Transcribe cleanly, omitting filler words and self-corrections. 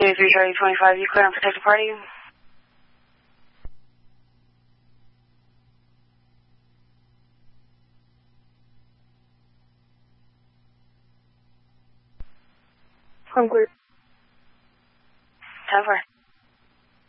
23 Charlie 25, you clear on protected party? I'm clear. 10-4.